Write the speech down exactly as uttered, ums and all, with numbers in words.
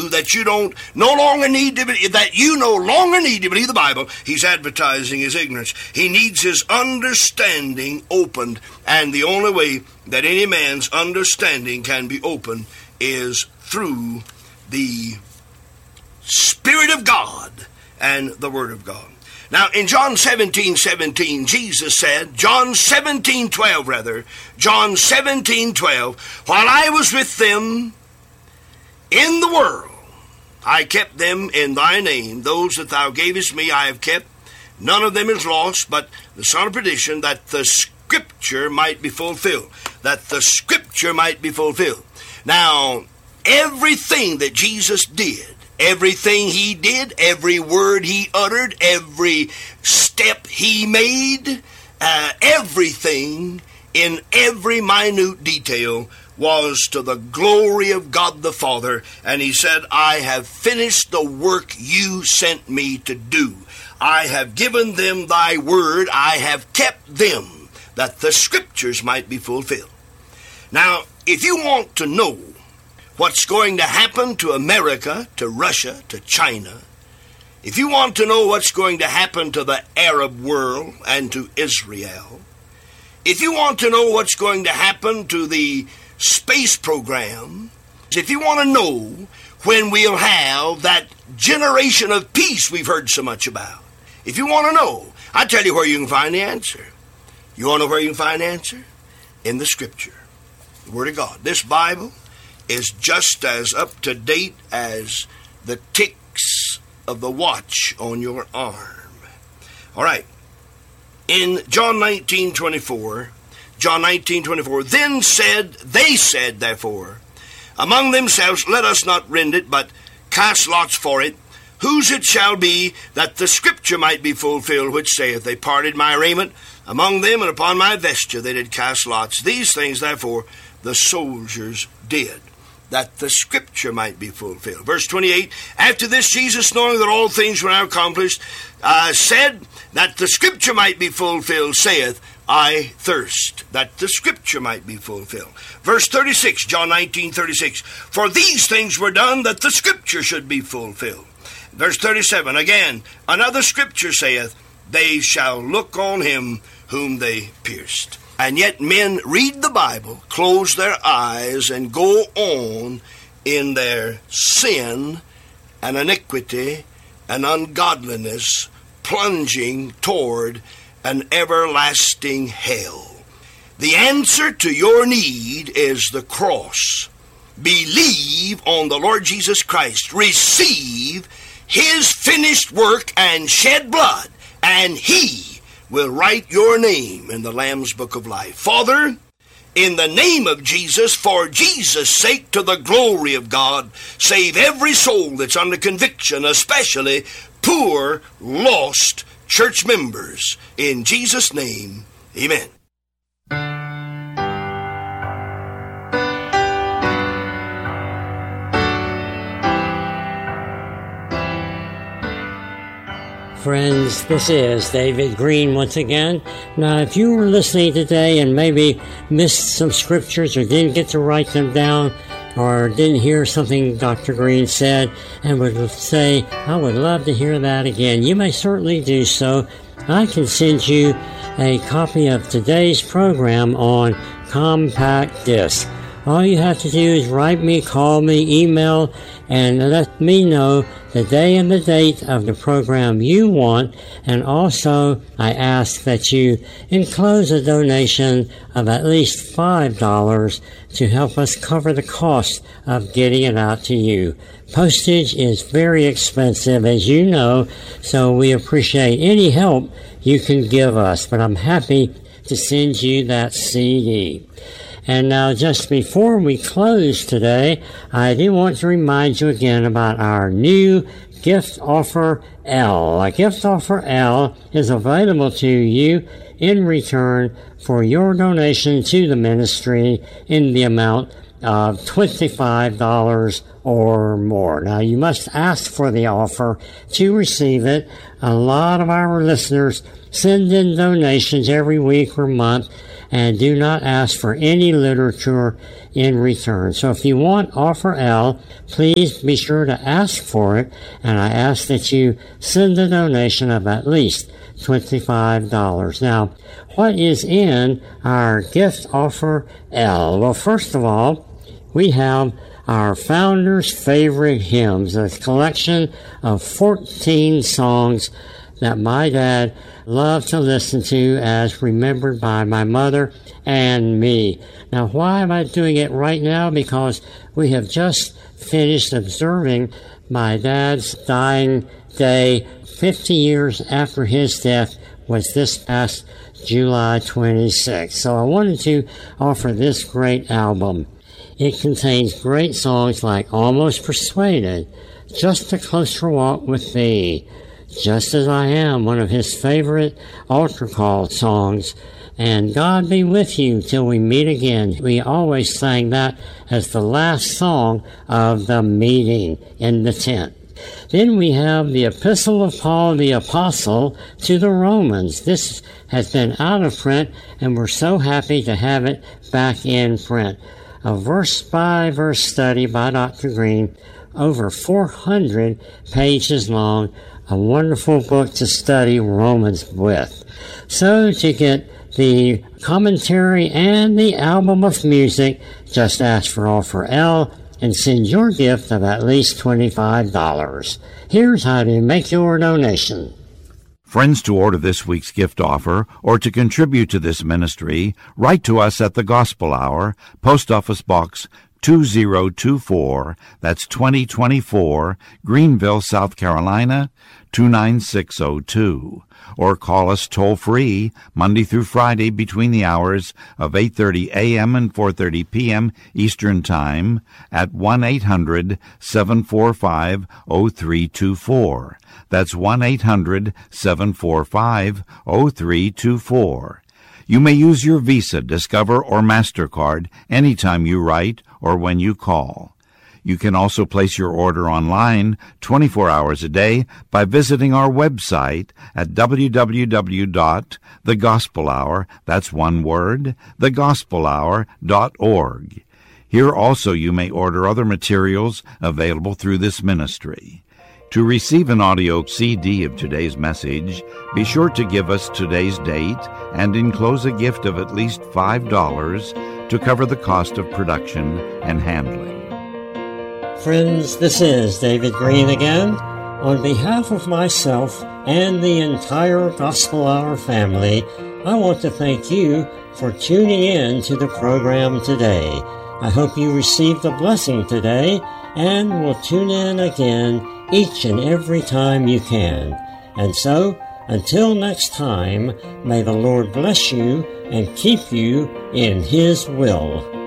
you that you don't no longer need to be, that you no longer need to believe the Bible, he's advertising his ignorance. He needs his understanding opened, and the only way that any man's understanding can be opened is through the Spirit of God and the Word of God. Now, in John seventeen seventeen, Jesus said, John seventeen twelve, rather, John seventeen twelve, while I was with them in the world, I kept them in thy name. Those that thou gavest me I have kept. None of them is lost, but the son of perdition, that the Scripture might be fulfilled. That the Scripture might be fulfilled. Now, everything that Jesus did, everything he did, every word he uttered, every step he made, uh, everything in every minute detail was to the glory of God the Father. And he said, I have finished the work you sent me to do. I have given them thy word. I have kept them, that the Scriptures might be fulfilled. Now, if you want to know what's going to happen to America, to Russia, to China, if you want to know what's going to happen to the Arab world and to Israel, if you want to know what's going to happen to the space program, if you want to know when we'll have that generation of peace we've heard so much about, if you want to know, I'll tell you where you can find the answer. You want to know where you can find the answer? In the Scripture, the Word of God. This Bible is just as up to date as the ticks of the watch on your arm. All right. In John nineteen twenty-four, John nineteen twenty-four, then said, they said, therefore, among themselves, let us not rend it, but cast lots for it, whose it shall be, that the Scripture might be fulfilled, which saith, they parted my raiment among them, and upon my vesture they did cast lots. These things, therefore, the soldiers did, that the Scripture might be fulfilled. Verse twenty-eight, after this, Jesus, knowing that all things were now accomplished, uh, said, that the Scripture might be fulfilled, saith, I thirst, that the Scripture might be fulfilled. Verse thirty-six, John nineteen thirty-six, for these things were done, that the Scripture should be fulfilled. Verse thirty-seven, again, another Scripture saith, they shall look on him whom they pierced. And yet men read the Bible, close their eyes, and go on in their sin and iniquity and ungodliness, plunging toward an everlasting hell. The answer to your need is the cross. Believe on the Lord Jesus Christ. Receive his finished work and shed blood, and he will write your name in the Lamb's Book of Life. Father, in the name of Jesus, for Jesus' sake, to the glory of God, save every soul that's under conviction, especially poor, lost church members. In Jesus' name, amen. Friends, this is David Green once again. Now, if you were listening today and maybe missed some scriptures or didn't get to write them down or didn't hear something Doctor Green said and would say, I would love to hear that again, you may certainly do so. I can send you a copy of today's program on compact disc. All you have to do is write me, call me, email, and let me know the day and the date of the program you want. And also, I ask that you enclose a donation of at least five dollars to help us cover the cost of getting it out to you. Postage is very expensive, as you know, so we appreciate any help you can give us. But I'm happy to send you that C D. And now, just before we close today, I do want to remind you again about our new Gift Offer L. A Gift Offer L is available to you in return for your donation to the ministry in the amount of twenty-five dollars or more. Now, you must ask for the offer to receive it. A lot of our listeners send in donations every week or month, and do not ask for any literature in return. So if you want Offer L, please be sure to ask for it, and I ask that you send a donation of at least twenty-five dollars. Now, what is in our gift Offer L? Well, first of all, we have our Founder's Favorite Hymns, a collection of fourteen songs that my dad loved to listen to as remembered by my mother and me. Now, why am I doing it right now? Because we have just finished observing my dad's dying day fifty years after his death was this past July twenty-sixth. So I wanted to offer this great album. It contains great songs like Almost Persuaded, Just a Closer Walk with Thee, Just As I Am, one of his favorite altar call songs, and God Be With You Till We Meet Again. We always sang that as the last song of the meeting in the tent. Then we have the Epistle of Paul the Apostle to the Romans. This has been out of print, and we're so happy to have it back in print. A verse-by-verse study by Doctor Green, over four hundred pages long, a wonderful book to study Romans with. So to get the commentary and the album of music, just ask for Offer L and send your gift of at least twenty-five dollars. Here's how to make your donation. Friends, to order this week's gift offer or to contribute to this ministry, write to us at the Gospel Hour, Post Office Box two zero two four, that's twenty twenty-four, Greenville, South Carolina, two nine six zero two. Or call us toll-free Monday through Friday between the hours of eight thirty a.m. and four thirty p.m. Eastern Time at one eight hundred seven four five zero three two four. That's one eight hundred seven four five zero three two four. You may use your Visa, Discover, or MasterCard anytime you write or when you call. You can also place your order online twenty-four hours a day by visiting our website at w w w dot the gospel hour, that's one word, the gospel hour dot org. Here also you may order other materials available through this ministry. To receive an audio C D of today's message, be sure to give us today's date and enclose a gift of at least five dollars to cover the cost of production and handling. Friends, this is David Green again. On behalf of myself and the entire Gospel Hour family, I want to thank you for tuning in to the program today. I hope you received a blessing today and will tune in again each and every time you can. And so, until next time, may the Lord bless you and keep you in His will.